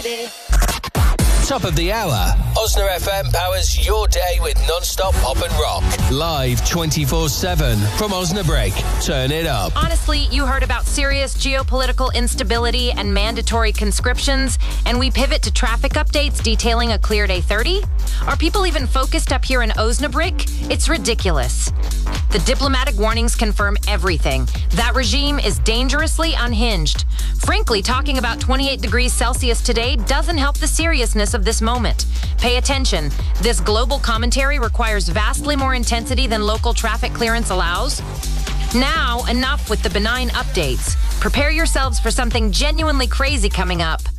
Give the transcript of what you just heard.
Top of the hour. Osna FM powers your day with non-stop pop and rock. Live 24/7 from Osnabrück. Turn it up. Honestly, you heard about serious geopolitical instability and mandatory conscriptions, and we pivot to traffic updates detailing a clear day 30? Are people even focused up here in Osnabrück? It's ridiculous. The diplomatic warnings confirm everything. That regime is dangerously unhinged. Frankly, talking about 28 degrees Celsius today doesn't help the seriousness of this moment. Pay attention. This global commentary requires vastly more intensity than local traffic clearance allows. Now, enough with the benign updates. Prepare yourselves for something genuinely crazy coming up.